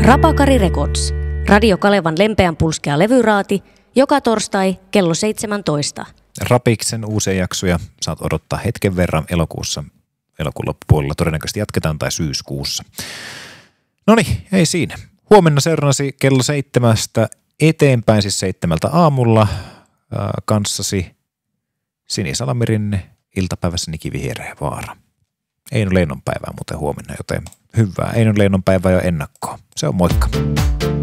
Rapakari Records. Radio Kalevan lempeän pulskea levyraati, joka torstai kello 17. Rapiksen uusia jaksoja saat odottaa hetken verran elokuussa. Elokuun loppupuolella todennäköisesti jatketaan tai syyskuussa. Noniin, ei siinä. Huomenna seurannasi kello 7 eteenpäin, siis 7 aamulla kanssasi Sini Salamirinne, iltapäivässä Niki Vihreä Vaara. Eino Leinon päivää muuten huomenna, joten hyvää Eino Leinon päivää jo ennakkoon. Se on moikka.